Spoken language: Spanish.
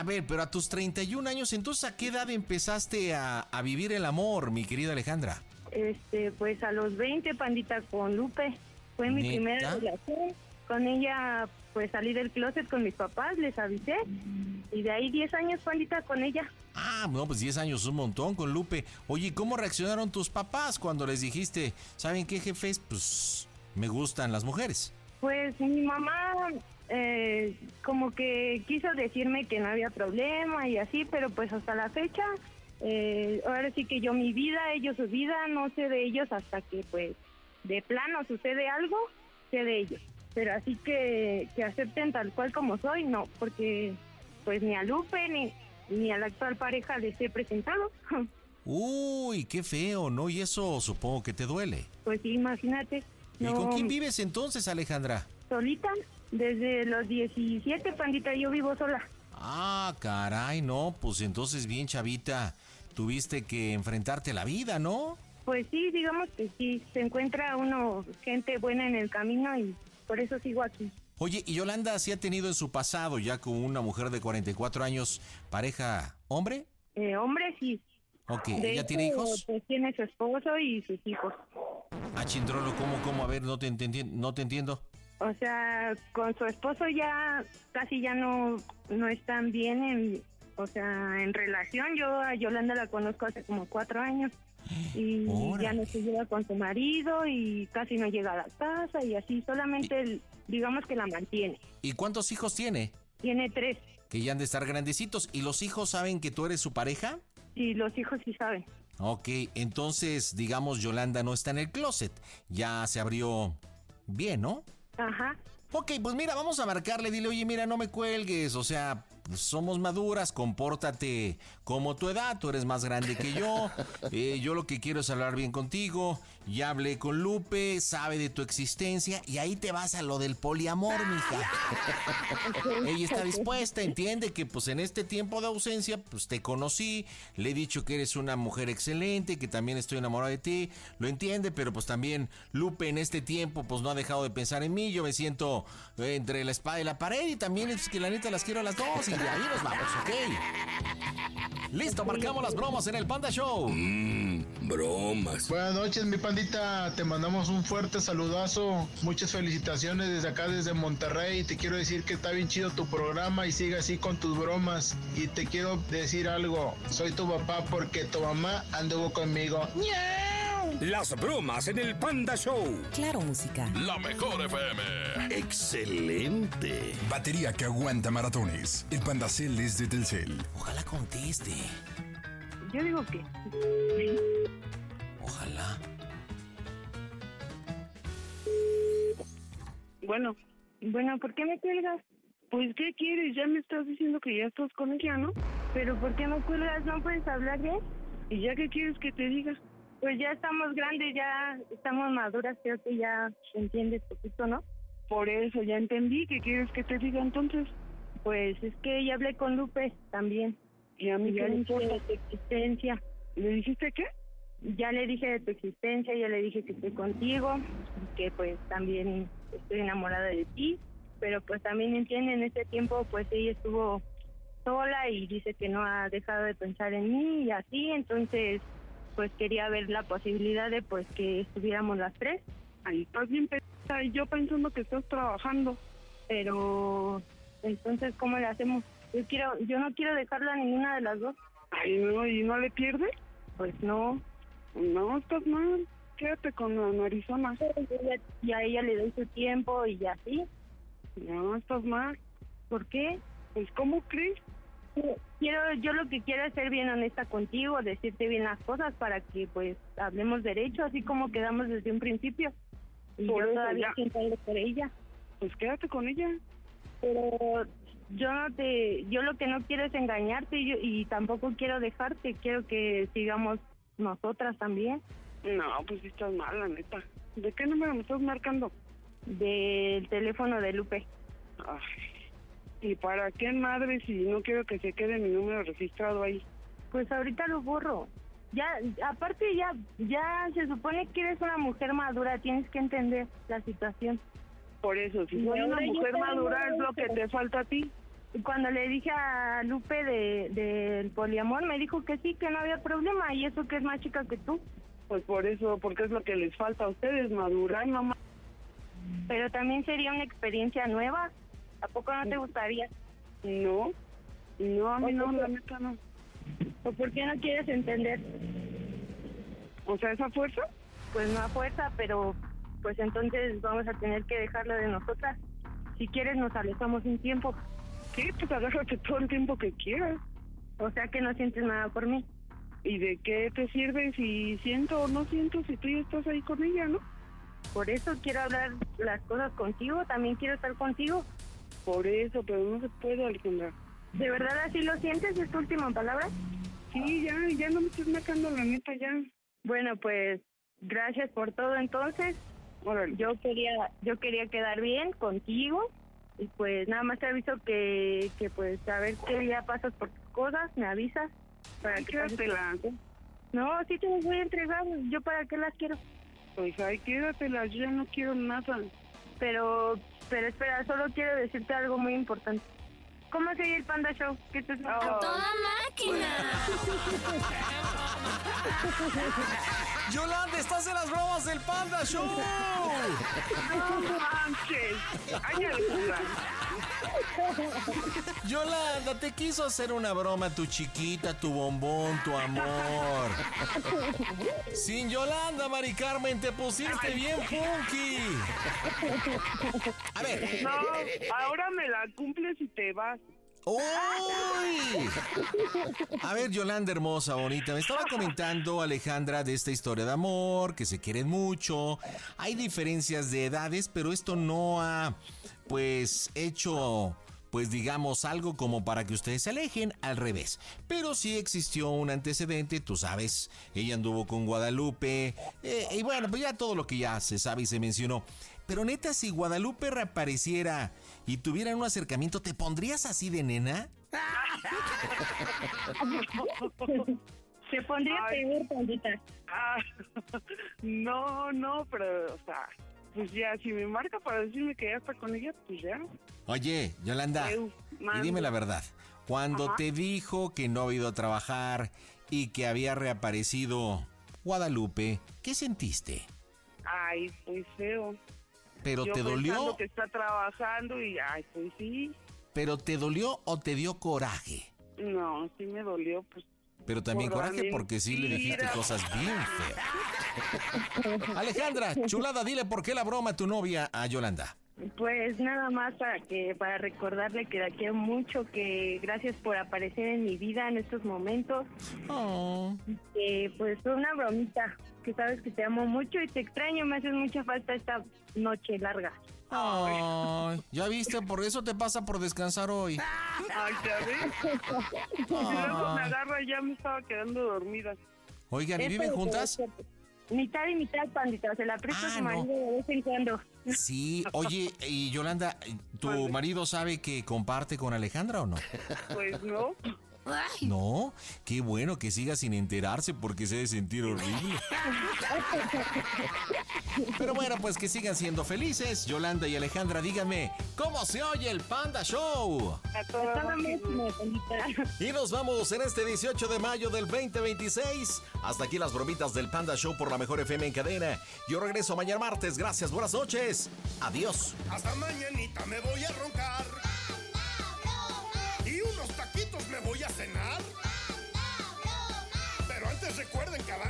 A ver, pero a tus 31 años, entonces, ¿a qué edad empezaste a vivir el amor, mi querida Alejandra? Pues a los 20, pandita, con Lupe. Fue mi primera relación. Con ella, pues salí del closet con mis papás, les avisé. Y de ahí 10 años, pandita, con ella. Ah, no, pues 10 años, un montón con Lupe. Oye, ¿cómo reaccionaron tus papás cuando les dijiste, ¿saben qué, jefes? Pues me gustan las mujeres. Pues mi mamá como que quiso decirme que no había problema y así, pero pues hasta la fecha, ahora sí que yo mi vida, ellos su vida, no sé de ellos hasta que pues de plano sucede algo, sé de ellos. Pero así que acepten tal cual como soy, no, porque pues ni a Lupe ni a la actual pareja les he presentado. Uy, qué feo, ¿no? Y eso supongo que te duele. Pues sí, imagínate. ¿Y con quién vives entonces, Alejandra? Solita, desde los 17, pandita, yo vivo sola. Ah, caray, no, pues entonces bien chavita, tuviste que enfrentarte a la vida, ¿no? Pues sí, digamos que sí, se encuentra uno gente buena en el camino y por eso sigo aquí. Oye, ¿y Yolanda sí ha tenido en su pasado, ya con una mujer de 44 años, pareja hombre? Hombre, sí. Ok, De ¿ella hecho, tiene hijos? Pues tiene su esposo y sus hijos. Ah, Chindrolo, ¿cómo? A ver, no te entiendo. O sea, con su esposo ya casi ya no están bien en relación. Yo a Yolanda la conozco hace como 4 años y ¡Órale! Ya no se lleva con su marido y casi no llega a la casa y así, solamente digamos que la mantiene. ¿Y cuántos hijos tiene? Tiene 3. Que ya han de estar grandecitos. ¿Y los hijos saben que tú eres su pareja? Sí, los hijos sí saben. Ok, entonces, digamos, Yolanda no está en el closet. Ya se abrió bien, ¿no? Ajá. Ok, pues mira, vamos a marcarle, dile, oye, mira, no me cuelgues, o sea, somos maduras, compórtate como tu edad, tú eres más grande que yo, yo lo que quiero es hablar bien contigo, ya hablé con Lupe, sabe de tu existencia, y ahí te vas a lo del poliamor, mija. Ella está dispuesta, entiende que pues en este tiempo de ausencia, pues te conocí, le he dicho que eres una mujer excelente, que también estoy enamorado de ti, lo entiende, pero pues también Lupe en este tiempo pues no ha dejado de pensar en mí, yo me siento entre la espada y la pared y también es que la neta las quiero a las dos y de ahí nos vamos, ¿ok? Listo, marcamos las bromas en el Panda Show. Bromas. Buenas noches, mi pandita, te mandamos un fuerte saludazo, muchas felicitaciones desde acá, desde Monterrey, te quiero decir que está bien chido tu programa y sigue así con tus bromas, y te quiero decir algo, soy tu papá porque tu mamá anduvo conmigo. Las bromas en el Panda Show. Claro, música. La mejor FM. Excelente. Batería que aguanta maratones. El Pandacel es de Telcel. Ojalá conteste. Yo digo que Ojalá. Bueno, ¿por qué me cuelgas? Pues, ¿qué quieres? Ya me estás diciendo que ya estás con ella, ¿no? ¿Pero por qué me cuelgas? ¿No puedes hablar bien? ¿Y ya qué quieres que te diga? Pues ya estamos grandes, ya estamos maduras, creo que ya entiendes poquito, ¿no? Por eso, ya entendí. ¿Qué quieres que te diga entonces? Pues es que ya hablé con Lupe también. ¿Y a mí ya qué le me dije importa? de tu existencia. ¿Le dijiste qué? Ya le dije de tu existencia, ya le dije que estoy contigo, que pues también estoy enamorada de ti, pero pues también entiende, en este tiempo pues ella estuvo sola y dice que no ha dejado de pensar en mí y así, entonces pues quería ver la posibilidad de pues que estuviéramos las 3. Ay, estás bien pesada y yo pensando que estás trabajando. Pero entonces ¿cómo le hacemos? Yo no quiero dejarla a ninguna de las dos. Ay, no, ¿y no le pierdes? Pues no. No, estás mal. Quédate con la Arizona. Y a ella le doy su tiempo y así. No, estás mal. ¿Por qué? Pues, ¿cómo crees? Yo lo que quiero es ser bien honesta contigo, decirte bien las cosas para que pues hablemos derecho, así como quedamos desde un principio. Y Por yo eso, todavía ya. siento algo por ella. Pues quédate con ella. Pero yo lo que no quiero es engañarte y tampoco quiero dejarte, quiero que sigamos nosotras también. No, pues sí estás mal, la neta. ¿De qué número me estás marcando? Del teléfono de Lupe. Ay, ¿y para qué madre si no quiero que se quede mi número registrado ahí? Pues ahorita lo borro. Ya, aparte ya se supone que eres una mujer madura, tienes que entender la situación. Por eso, si Y soy una ahora yo mujer también madura lo es lo que sé. te falta a ti. cuando le dije a Lupe del poliamor, me dijo que sí, que no había problema, y eso que es más chica que tú. Pues por eso, porque es lo que les falta a ustedes, madurar, mamá. Pero también sería una experiencia nueva. ¿A poco no te gustaría? No, a mí no, la neta no. ¿O por qué no quieres entender? O sea, ¿esa fuerza? Pues no a fuerza, pero pues entonces vamos a tener que dejarlo de nosotras. Si quieres nos alejamos un tiempo. Sí, pues agárrate todo el tiempo que quieras. O sea que no sientes nada por mí. ¿Y de qué te sirve si siento o no siento si tú ya estás ahí con ella, no? Por eso quiero hablar las cosas contigo, también quiero estar contigo. Por eso, pero no se puede, Alejandra. ¿De verdad así lo sientes? ¿Es tu última palabra? Sí, ya no me estás marcando, la neta, ya. Bueno, pues gracias por todo entonces. Órale. Yo quería quedar bien contigo y pues nada más te aviso que pues a ver qué día pasas por tus cosas, me avisas. Para que quédatela. No, sí te las voy a entregar, ¿yo para qué las quiero? Pues ay, quédatela, yo ya no quiero nada. Pero espera, solo quiero decirte algo muy importante. ¿Cómo se oye el Panda Show? ¿Qué te ¡A toda máquina! Yolanda, estás en las bromas del Panda Show. ¡No manches! ¡Ay, Alejandra! Yolanda, te quiso hacer una broma tu chiquita, tu bombón, tu amor. Sin Yolanda, Mari Carmen, te pusiste bien funky. A ver. No, ahora me la cumples y te vas. ¡Uy! A ver, Yolanda hermosa, bonita, me estaba comentando Alejandra de esta historia de amor, que se quieren mucho, hay diferencias de edades, pero esto no ha, pues, hecho, pues, digamos, algo como para que ustedes se alejen, al revés. Pero sí existió un antecedente, tú sabes, ella anduvo con Guadalupe, y bueno, pues ya todo lo que ya se sabe y se mencionó. Pero neta, si Guadalupe reapareciera y tuvieran un acercamiento, ¿te pondrías así de nena? Se pondría peor, Pandita. No, pero, o sea, pues ya, si me marca para decirme que ya está con ella, pues ya. Oye, Yolanda, y dime la verdad. Cuando te dijo que no había ido a trabajar y que había reaparecido Guadalupe, ¿qué sentiste? Ay, pues feo. ¿Pero yo te dolió? Que está trabajando y, ay, pues sí. ¿Pero te dolió o te dio coraje? No, sí me dolió, pues. Pero también coraje porque sí le dijiste cosas bien feas. Alejandra, chulada, dile por qué la broma a tu novia, a Yolanda. Pues nada más para recordarle que la quiero mucho, que gracias por aparecer en mi vida en estos momentos. Oh. Pues fue una bromita, que sabes que te amo mucho y te extraño, me haces mucha falta esta noche larga. Ay, ya viste, por eso te pasa por descansar hoy. Ay, ya ves. Y luego me agarra y ya me estaba quedando dormida. Oigan, ¿y viven juntas? Mitad y mitad, Pandita, se la presto a su marido de vez en cuando. Sí, oye, y Yolanda, ¿tu marido sabe que comparte con Alejandra o no? Pues no. No, qué bueno que siga sin enterarse porque se debe sentir horrible. Pero bueno, pues que sigan siendo felices. Yolanda y Alejandra, díganme, ¿cómo se oye el Panda Show? A toda máquina, Pandita. Y nos vamos en este 18 de mayo del 2026. Hasta aquí las bromitas del Panda Show por la Mejor FM en cadena. Yo regreso mañana martes. Gracias, buenas noches. Adiós. Hasta mañanita me voy a roncar. Y unos taquitos me voy a cenar. Pero antes recuerden que